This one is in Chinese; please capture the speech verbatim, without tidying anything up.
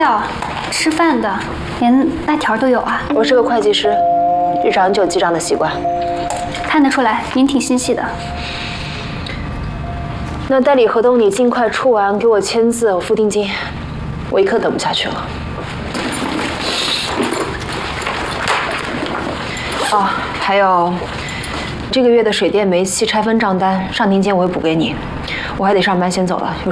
料、吃饭的，连辣条都有啊。 我是个会计师，日常就有记账的习惯。 看得出来，您挺心细的。 那代理合同你尽快出完，给我签字，我付定金。我一刻等不下去了。哦，还有这个月的水电煤气拆分账单，上定金我会补给你。我还得上班，先走了。有